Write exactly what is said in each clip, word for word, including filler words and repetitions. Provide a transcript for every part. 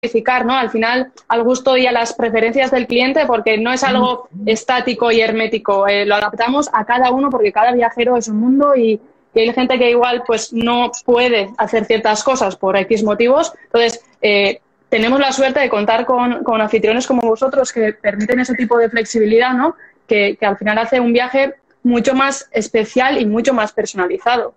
modificar, ¿no? Al final, al gusto y a las preferencias del cliente, porque no es algo estático y hermético. Eh, lo adaptamos a cada uno porque cada viajero es un mundo y, y hay gente que igual pues no puede hacer ciertas cosas por X motivos. Entonces, eh, tenemos la suerte de contar con, con anfitriones como vosotros que permiten ese tipo de flexibilidad, ¿no? Que, que al final hace un viaje mucho más especial y mucho más personalizado.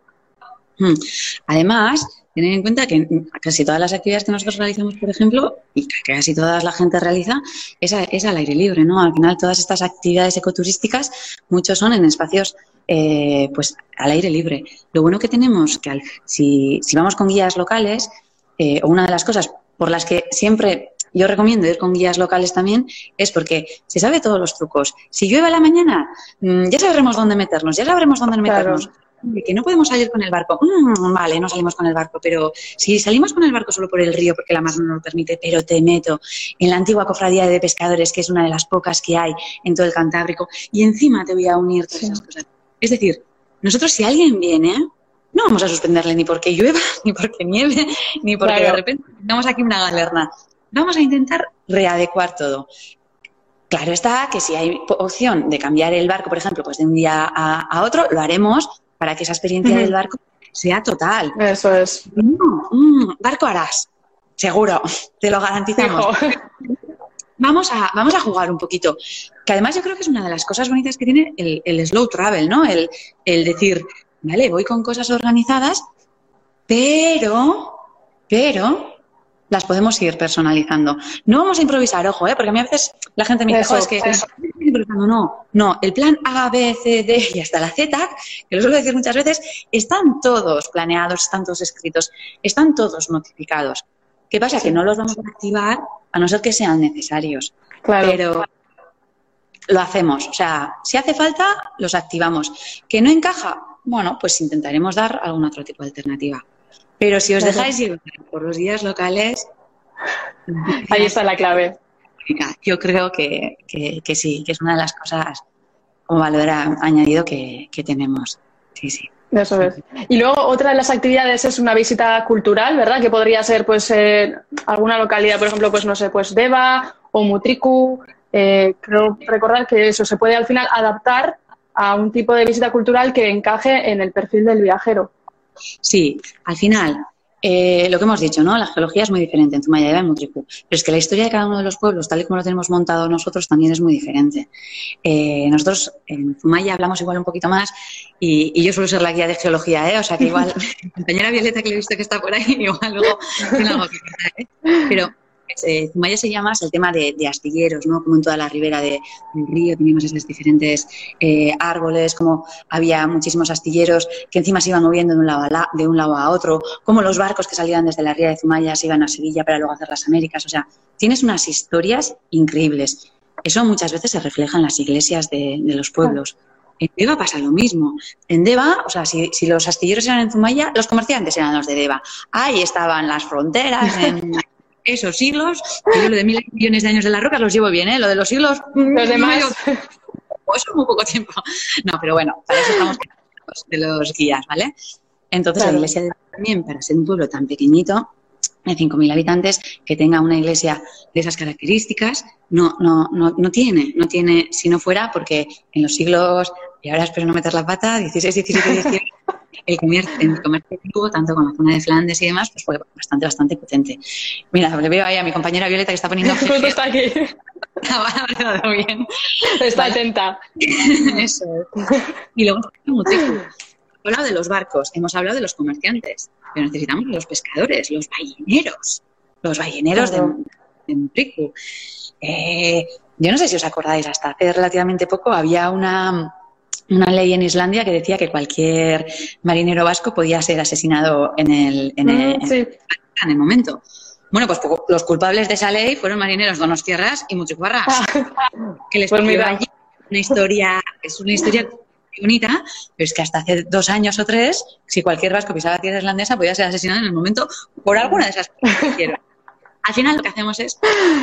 Además, tener en cuenta que casi todas las actividades que nosotros realizamos, por ejemplo, y que casi toda la gente realiza, es, a, es al aire libre, ¿no? Al final, todas estas actividades ecoturísticas, muchos son en espacios eh, pues al aire libre. Lo bueno que tenemos, que al, si, si vamos con guías locales, eh, o una de las cosas por las que siempre yo recomiendo ir con guías locales también, es porque se sabe todos los trucos. Si llueve a la mañana, ya sabremos dónde meternos, ya sabremos dónde meternos. Claro. Que no podemos salir con el barco. Mm, vale, no salimos con el barco, pero si salimos con el barco solo por el río, porque la mar no nos lo permite, pero te meto en la antigua cofradía de pescadores, que es una de las pocas que hay en todo el Cantábrico, y encima te voy a unir todas sí. esas cosas. Es decir, nosotros si alguien viene, no vamos a suspenderle ni porque llueva, ni porque nieve, ni porque claro. de repente tengamos aquí una galerna. Vamos a intentar readecuar todo. Claro está que si hay opción de cambiar el barco, por ejemplo, pues de un día a, a otro, lo haremos para que esa experiencia uh-huh. del barco sea total. Eso es. No, mm, barco harás, seguro, te lo garantizamos. Vamos a, vamos a jugar un poquito. Que además yo creo que es una de las cosas bonitas que tiene el, el slow travel, ¿no? El, el decir, vale, voy con cosas organizadas, pero, pero las podemos ir personalizando. No vamos a improvisar, ojo, ¿eh? Porque a mí a veces la gente me dice, es que eso. no, no, el plan A, B, C, D y hasta la Z, que lo suelo decir muchas veces, están todos planeados, están todos escritos, están todos notificados. ¿Qué pasa? Sí. Que no los vamos a activar a no ser que sean necesarios. Claro. Pero lo hacemos, o sea, si hace falta, los activamos. ¿Que no encaja? Bueno, pues intentaremos dar algún otro tipo de alternativa. Pero si os claro. dejáis llevar por los guías locales... Ahí está la clave. Yo creo que, que, que sí, que es una de las cosas como valor añadido que, que tenemos. Sí, sí. Eso es. Y luego otra de las actividades es una visita cultural, ¿verdad? Que podría ser pues eh, alguna localidad, por ejemplo, pues no sé, pues Deva o Mutriku. Eh, creo recordar que eso se puede al final adaptar a un tipo de visita cultural que encaje en el perfil del viajero. Sí, al final, eh, lo que hemos dicho, ¿no? La geología es muy diferente en Zumaia, Deva y Mutriku, pero es que la historia de cada uno de los pueblos, tal y como lo tenemos montado nosotros, también es muy diferente. Eh, nosotros en Zumaia hablamos igual un poquito más y, y yo suelo ser la guía de geología, ¿eh? O sea que igual, mi compañera Violeta, que le he visto que está por ahí, igual luego tiene algo que contar, ¿eh? Pero eh, Zumaia se llama el tema de, de astilleros, ¿no? Como en toda la ribera de, del río teníamos esos diferentes eh, árboles, como había muchísimos astilleros que encima se iban moviendo de un lado a, la, de un lado a otro, como los barcos que salían desde la ría de Zumaia se iban a Sevilla para luego hacer las Américas. O sea, tienes unas historias increíbles. Eso muchas veces se refleja en las iglesias de, de los pueblos. En Deva pasa lo mismo. En Deva, o sea, si, si los astilleros eran en Zumaia, los comerciantes eran los de Deva. Ahí estaban las fronteras, en esos siglos. Yo lo de mil millones de años de las rocas los llevo bien, ¿eh? Lo de los siglos, los demás, yo, pues muy poco tiempo. No, pero bueno, para eso estamos de los guías, ¿vale? Entonces, claro. La iglesia de Deva también, para ser un pueblo tan pequeñito, de cinco mil habitantes, que tenga una iglesia de esas características, no, no, no, no tiene, no tiene, si no fuera porque en los siglos, y ahora espero no meter la pata, dieciséis, diecisiete, dieciocho, el comercio, el comercio antiguo, tanto con la zona de Flandes y demás, pues fue bastante, bastante potente. Mira, le veo ahí a mi compañera Violeta que está poniendo... Justo está aquí. Está todo bien. Está vale. Atenta. Eso. Y luego, hemos hablado de los barcos, hemos hablado de los comerciantes, pero necesitamos los pescadores, los balleneros, los balleneros claro. de, de Mutriku. Eh, yo no sé si os acordáis, hasta hace relativamente poco había una... una ley en Islandia que decía que cualquier marinero vasco podía ser asesinado en el, en el, mm, sí. en, en el momento. Bueno, pues los culpables de esa ley fueron marineros donostiarras y mutricuarras, ah, que les pues mira. Allí una historia, es una historia bonita, pero es que hasta hace dos años o tres, si cualquier vasco pisaba tierra islandesa, podía ser asesinado en el momento por alguna de esas cosas que hicieron. Al final lo que hacemos es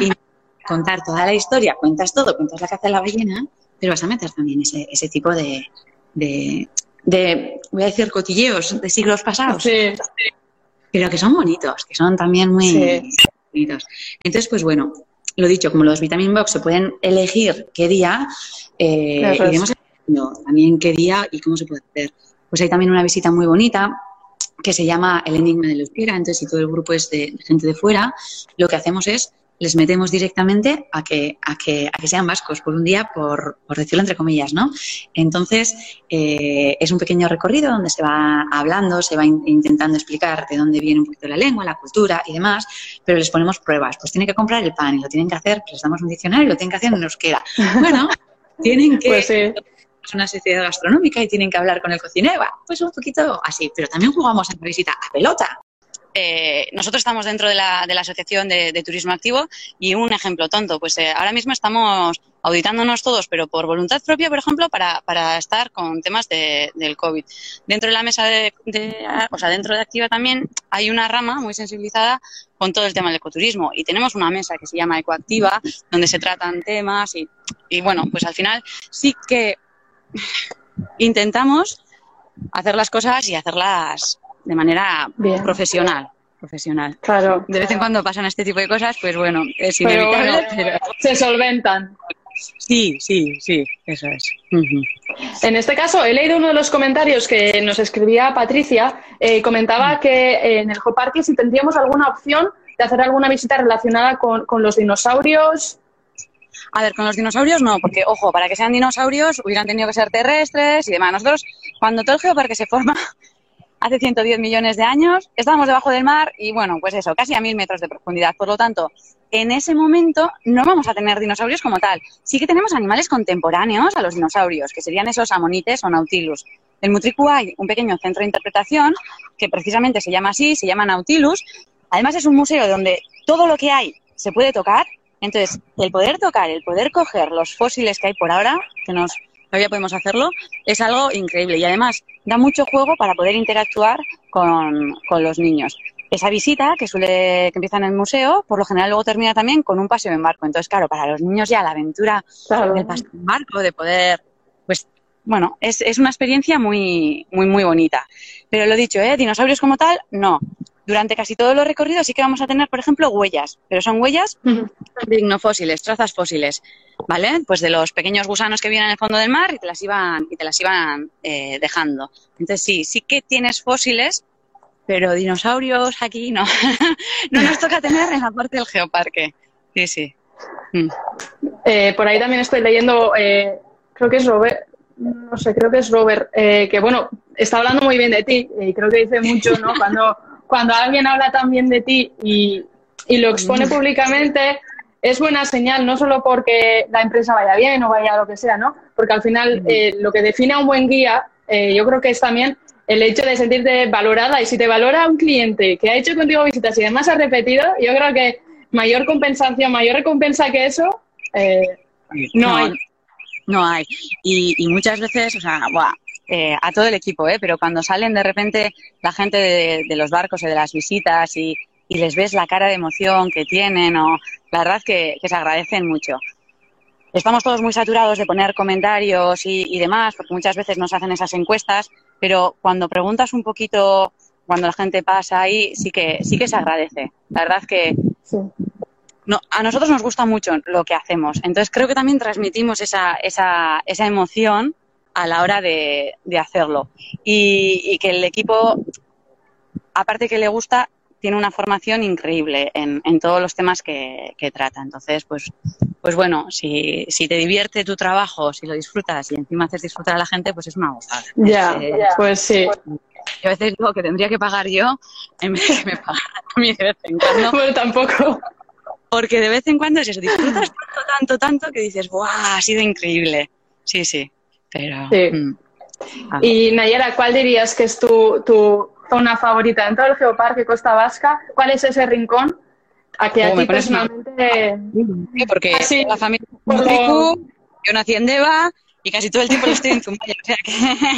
contar toda la historia, cuentas todo, cuentas la caza de la ballena, pero vas a meter también ese, ese tipo de, de, de, voy a decir, cotilleos de siglos pasados. Sí. Pero que son bonitos, que son también muy, sí. bonitos. Entonces, pues bueno, lo dicho, como los Vitamin Box se pueden elegir qué día, eh, iremos eligiendo también qué día y cómo se puede hacer. Pues hay también una visita muy bonita que se llama El Enigma del Euskera. Entonces, si todo el grupo es de gente de fuera, lo que hacemos es les metemos directamente a que, a que, a que sean vascos por un día, por, por decirlo entre comillas, ¿no? Entonces, eh, es un pequeño recorrido donde se va hablando, se va in, intentando explicar de dónde viene un poquito la lengua, la cultura y demás, pero les ponemos pruebas. Pues tienen que comprar el pan y lo tienen que hacer, pues les damos un diccionario y lo tienen que hacer en euskera. Bueno, tienen que... Pues sí. Es una sociedad gastronómica y tienen que hablar con el cocinero. Pues un poquito así, pero también jugamos en la visita a pelota. Eh, nosotros estamos dentro de la, de la Asociación de, de Turismo Activo y un ejemplo tonto, pues eh, ahora mismo estamos auditándonos todos, pero por voluntad propia, por ejemplo, para, para estar con temas de, del COVID. Dentro de la mesa de, de, o sea, dentro de Activa también hay una rama muy sensibilizada con todo el tema del ecoturismo y tenemos una mesa que se llama Ecoactiva, donde se tratan temas y, y bueno, pues al final sí que intentamos hacer las cosas y hacerlas de manera Bien. profesional. profesional. Claro. De vez en cuando pasan este tipo de cosas, pues bueno, es inevitable. Pero, pero... Se solventan. Sí, sí, sí, eso es. Uh-huh. En este caso, he leído uno de los comentarios que nos escribía Patricia, eh, comentaba que en el Geoparque si tendríamos alguna opción de hacer alguna visita relacionada con, con los dinosaurios. A ver, con los dinosaurios no, porque, ojo, para que sean dinosaurios hubieran tenido que ser terrestres y demás. Nosotros, cuando todo el Geoparque se forma... Hace ciento diez millones de años, estábamos debajo del mar y, bueno, pues eso, casi a mil metros de profundidad. Por lo tanto, en ese momento no vamos a tener dinosaurios como tal. Sí que tenemos animales contemporáneos a los dinosaurios, que serían esos amonites o nautilus. En Mutriku hay un pequeño centro de interpretación que precisamente se llama así, se llama Nautilus. Además, es un museo donde todo lo que hay se puede tocar. Entonces, el poder tocar, el poder coger los fósiles que hay por ahora, que nos... todavía podemos hacerlo, es algo increíble y además da mucho juego para poder interactuar con, con los niños. Esa visita que suele que empieza en el museo, por lo general luego termina también con un paseo en barco. Entonces, claro, para los niños ya la aventura claro. del paseo en barco, de poder, pues, bueno, es, es una experiencia muy, muy, muy bonita. Pero lo dicho, ¿eh? Dinosaurios como tal, no. Durante casi todos los recorridos sí que vamos a tener, por ejemplo, huellas, pero son huellas uh-huh. dignofósiles, trazas fósiles, ¿vale? Pues de los pequeños gusanos que vienen en el fondo del mar y te las iban, y te las iban eh, dejando. Entonces sí, sí que tienes fósiles, pero dinosaurios aquí no. No nos toca tener en la parte del Geoparque. Sí, sí. Mm. Eh, por ahí también estoy leyendo, eh, creo que es Robert, no sé, creo que es Robert, eh, que bueno, está hablando muy bien de ti y creo que dice mucho, ¿no? Cuando... Cuando alguien habla tan bien de ti y, y lo expone públicamente, es buena señal, no solo porque la empresa vaya bien o vaya lo que sea, ¿no? Porque al final eh, lo que define a un buen guía, eh, yo creo que es también el hecho de sentirte valorada. Y si te valora un cliente que ha hecho contigo visitas y además ha repetido, yo creo que mayor compensación, mayor recompensa que eso, eh, no, no hay. No hay. Y, y muchas veces, o sea, buah, Eh, a todo el equipo, ¿eh? Pero cuando salen de repente la gente de, de los barcos o de las visitas y, y les ves la cara de emoción que tienen, o la verdad que, que se agradecen mucho. Estamos todos muy saturados de poner comentarios y, y demás, porque muchas veces nos hacen esas encuestas, pero cuando preguntas un poquito, cuando la gente pasa ahí, sí que, sí que se agradece. La verdad que sí. No, a nosotros nos gusta mucho lo que hacemos, entonces creo que también transmitimos esa, esa, esa emoción a la hora de, de hacerlo. Y, y que el equipo, aparte que le gusta, tiene una formación increíble en, en todos los temas que, que trata. Entonces, pues, pues bueno, si, si te divierte tu trabajo, si lo disfrutas y encima haces disfrutar a la gente, pues es una gozada. Ya, eh, yeah, pues sí. Yo a veces digo que tendría que pagar yo en vez de que me pagaran a mí de vez en cuando. Bueno, tampoco. Porque de vez en cuando es eso, disfrutas tanto, tanto, tanto que dices, ¡buah! Ha sido increíble. Sí, sí. Pero, sí. Mm, y Nayara, ¿cuál dirías que es tu, tu zona favorita dentro del Geoparque Costa Vasca? ¿Cuál es ese rincón a que oh, a ti personalmente... Sí, porque ah, sí, la familia es como... Mutriku, yo nací en Deva y casi todo el tiempo lo estoy en Zumaya. O sea que...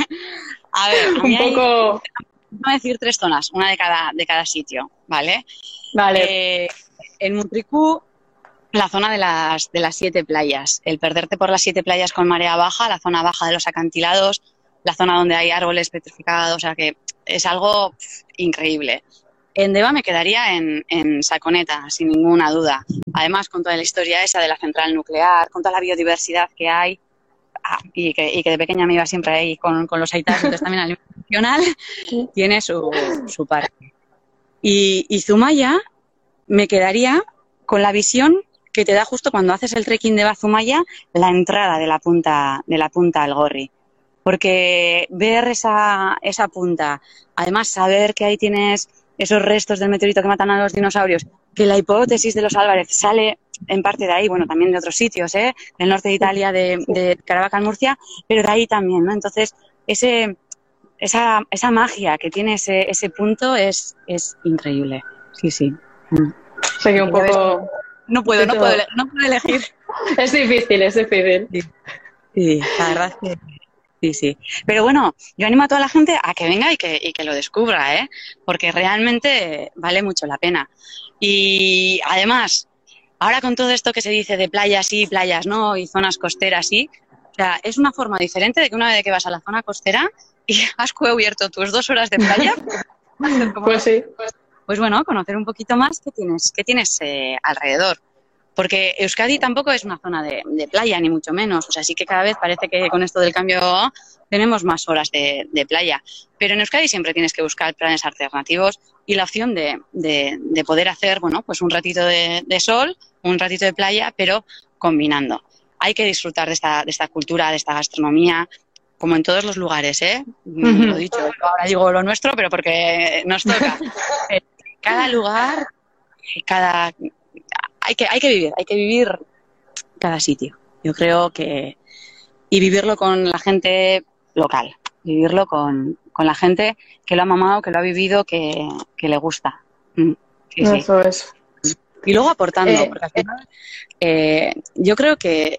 A ver, a un poco... Voy a decir tres zonas, una de cada, de cada sitio, ¿vale? Vale. Eh, en Mutriku... La zona de las, de las siete playas, el perderte por las siete playas con marea baja, la zona baja de los acantilados, la zona donde hay árboles petrificados, o sea que es algo pff, increíble. en Deva me quedaría en, en Saconeta, sin ninguna duda. Además, con toda la historia esa de la central nuclear, con toda la biodiversidad que hay, ah, y, que, y que de pequeña me iba siempre ahí con, con los aitas, entonces también a nivel nacional tiene su, su parte. Y, y Zumaya me quedaría con la visión que te da justo cuando haces el trekking de Zumaya, la entrada de la punta, de la punta al Gorri. Porque ver esa, esa punta, además saber que ahí tienes esos restos del meteorito que matan a los dinosaurios, que la hipótesis de los Álvarez sale en parte de ahí, bueno, también de otros sitios, ¿eh? Del norte de Italia, de, de Caravaca en Murcia, pero de ahí también, ¿no? Entonces, ese, esa, esa magia que tiene ese, ese punto es, es increíble. Sí, sí. Mm. Sé que un poco... No puedo, no puedo, no puedo elegir. Es difícil, es difícil. Sí, sí, la verdad es que... Sí, sí. Pero bueno, yo animo a toda la gente a que venga y que, y que lo descubra, ¿eh? Porque realmente vale mucho la pena. Y además, ahora con todo esto que se dice de playas sí, playas no, y zonas costeras sí, o sea, es una forma diferente de que una vez que vas a la zona costera y has cubierto tus dos horas de playa, pues sí. Pues bueno, conocer un poquito más qué tienes, qué tienes eh, alrededor. Porque Euskadi tampoco es una zona de, de playa, ni mucho menos. O sea, sí que cada vez parece que con esto del cambio tenemos más horas de, de playa. Pero en Euskadi siempre tienes que buscar planes alternativos y la opción de, de, de poder hacer, bueno, pues un ratito de, de sol, un ratito de playa, pero combinando. Hay que disfrutar de esta, de esta cultura, de esta gastronomía, como en todos los lugares, ¿eh? Uh-huh. Lo dicho, ahora digo lo nuestro, pero porque nos toca. Cada lugar, cada... Hay que, hay que vivir, hay que vivir cada sitio. Yo creo que... Y vivirlo con la gente local, vivirlo con, con la gente que lo ha mamado, que lo ha vivido, que, que le gusta. Sí, Eso sí. es. Y luego aportando, eh, porque al final eh, yo creo que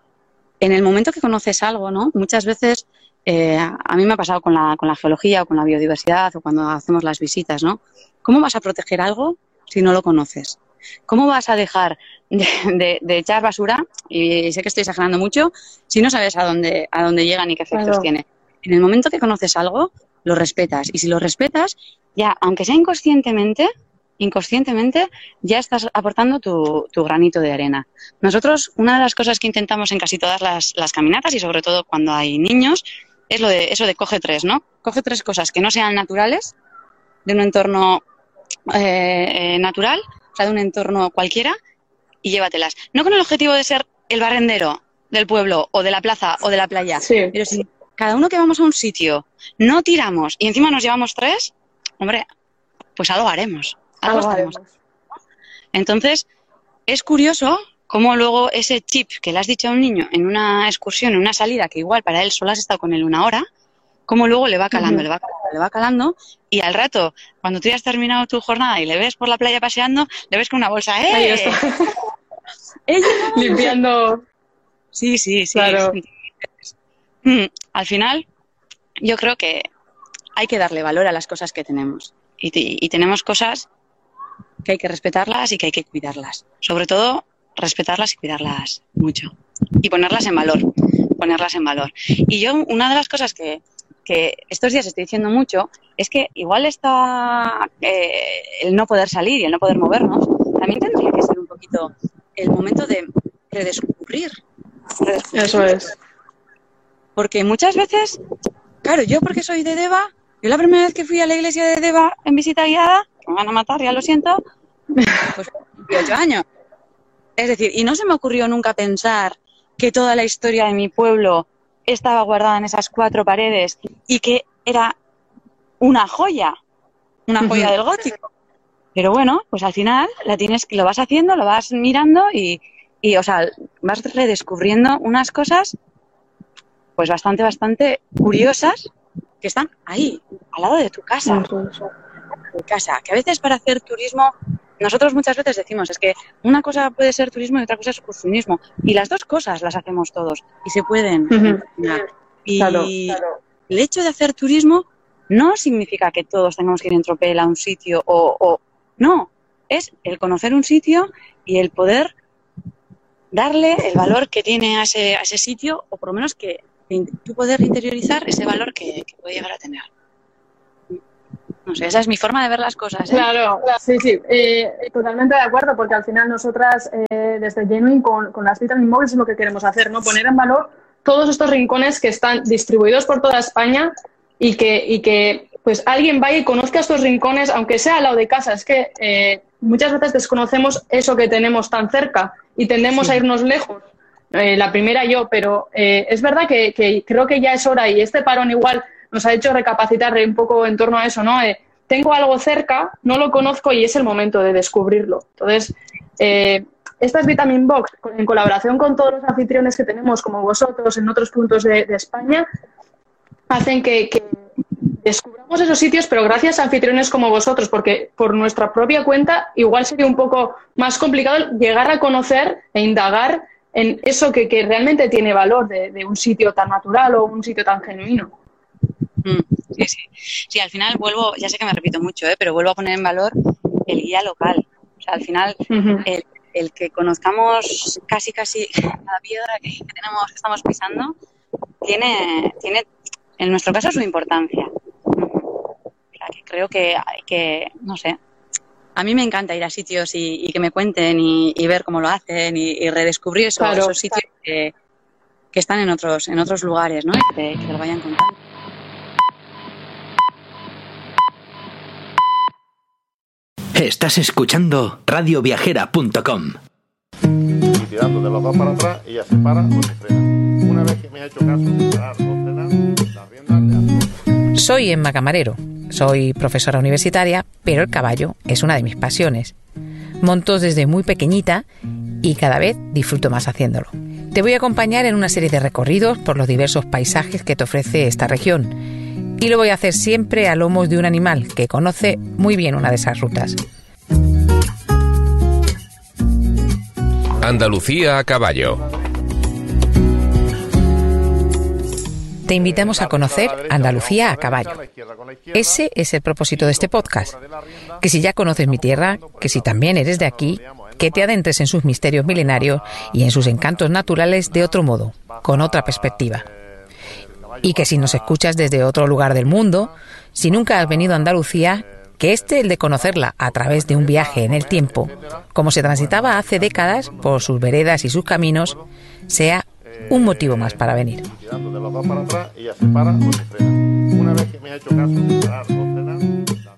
en el momento que conoces algo, ¿no? Muchas veces, eh, a mí me ha pasado con la, con la geología o con la biodiversidad o cuando hacemos las visitas, ¿no? ¿Cómo vas a proteger algo si no lo conoces? ¿Cómo vas a dejar de, de, de echar basura, y sé que estoy exagerando mucho, si no sabes a dónde, a dónde llega ni qué efectos claro. tiene? En el momento que conoces algo, lo respetas. Y si lo respetas, ya, aunque sea inconscientemente, inconscientemente, ya estás aportando tu, tu granito de arena. Nosotros, una de las cosas que intentamos en casi todas las, las caminatas, y sobre todo cuando hay niños, es lo de eso de coge tres, ¿no? Coge tres cosas que no sean naturales, de un entorno eh, eh, natural, o sea, de un entorno cualquiera, y llévatelas. No con el objetivo de ser el barrendero del pueblo, o de la plaza, o de la playa, sí. Pero si cada uno que vamos a un sitio no tiramos y encima nos llevamos tres, hombre, pues algo haremos. Algo Algo estaremos. haremos. Entonces, es curioso cómo luego ese chip que le has dicho a un niño en una excursión, en una salida, que igual para él solo has estado con él una hora, cómo luego le va calando, uh-huh. le va calando, le va calando, y al rato, cuando tú ya has terminado tu jornada y le ves por la playa paseando, le ves con una bolsa, ¡eh! Ahí está. Limpiando. Sí, sí, sí. Claro. sí. Al final, yo creo que hay que darle valor a las cosas que tenemos. Y, y tenemos cosas que hay que respetarlas y que hay que cuidarlas. Sobre todo, respetarlas y cuidarlas mucho. Y ponerlas en valor. Ponerlas en valor. Y yo, una de las cosas que, que estos días estoy diciendo mucho es que igual está eh, el no poder salir y el no poder movernos, también tendría que ser un poquito el momento de redescubrir. redescubrir. Eso es. Porque muchas veces, claro, yo porque soy de Deva, yo la primera vez que fui a la iglesia de Deva en visita guiada, me van a matar, ya lo siento, pues dieciocho años. Es decir, y no se me ocurrió nunca pensar que toda la historia de mi pueblo estaba guardada en esas cuatro paredes y que era una joya, una joya del gótico. Pero bueno, pues al final la tienes, lo vas haciendo, lo vas mirando y, y o sea, vas redescubriendo unas cosas pues bastante, bastante curiosas que están ahí, al lado de tu casa. De casa. Que a veces para hacer turismo, nosotros muchas veces decimos, es que una cosa puede ser turismo y otra cosa es excursionismo. Y las dos cosas las hacemos todos y se pueden. Uh-huh. Y claro, claro. El hecho de hacer turismo no significa que todos tengamos que ir en tropel a un sitio o, o... No, es el conocer un sitio y el poder darle el valor que tiene a ese, a ese sitio, o por lo menos que tú poder interiorizar ese valor que, que puede llegar a tener. No sé, esa es mi forma de ver las cosas, ¿eh? Claro, sí, sí, eh, totalmente de acuerdo, porque al final nosotras eh, desde Genuine con, con las Vitamin Box es lo que queremos hacer, ¿no? Poner en valor todos estos rincones que están distribuidos por toda España y que, y que pues alguien vaya y conozca estos rincones, aunque sea al lado de casa. Es que eh, muchas veces desconocemos eso que tenemos tan cerca y tendemos sí. a irnos lejos. Eh, la primera yo, pero eh, es verdad que, que creo que ya es hora y este parón igual nos ha hecho recapacitar un poco en torno a eso, ¿no? Eh, tengo algo cerca, no lo conozco y es el momento de descubrirlo. Entonces, eh, estas Vitamin Box, en colaboración con todos los anfitriones que tenemos, como vosotros, en otros puntos de, de España, hacen que, que descubramos esos sitios, pero gracias a anfitriones como vosotros, porque por nuestra propia cuenta igual sería un poco más complicado llegar a conocer e indagar en eso que, que realmente tiene valor de, de un sitio tan natural o un sitio tan genuino. Sí, sí. Sí, al final vuelvo, ya sé que me repito mucho, ¿eh? pero vuelvo a poner en valor el guía local. O sea, al final, uh-huh. el, el que conozcamos casi, casi la piedra que, que tenemos, que estamos pisando, tiene, tiene, en nuestro caso, su importancia. O sea, que creo que hay que, no sé, a mí me encanta ir a sitios y, y que me cuenten y, y ver cómo lo hacen y, y redescubrir eso, claro, esos sitios claro. que, que están en otros, en otros lugares, ¿no? Y que, que te lo vayan contando. Estás escuchando radio viajera punto com. Y tirando de los dos para atrás, ella se para o se frena. Una vez que me ha hecho caso de parar o frenar, las riendas le hacen. Soy Emma Camarero, soy profesora universitaria, pero el caballo es una de mis pasiones. Monto desde muy pequeñita y cada vez disfruto más haciéndolo. Te voy a acompañar en una serie de recorridos por los diversos paisajes que te ofrece esta región. Y lo voy a hacer siempre a lomos de un animal que conoce muy bien una de esas rutas. Andalucía a caballo. Te invitamos a conocer Andalucía a caballo. Ese es el propósito de este podcast. Que si ya conoces mi tierra, que si también eres de aquí, que te adentres en sus misterios milenarios y en sus encantos naturales de otro modo, con otra perspectiva. Y que si nos escuchas desde otro lugar del mundo, si nunca has venido a Andalucía, que este, el de conocerla a través de un viaje en el tiempo, como se transitaba hace décadas por sus veredas y sus caminos, sea un motivo más para venir. Tirando de los dos para atrás, ella se para o se frena. Una vez que me ha hecho caso de parar o frenar,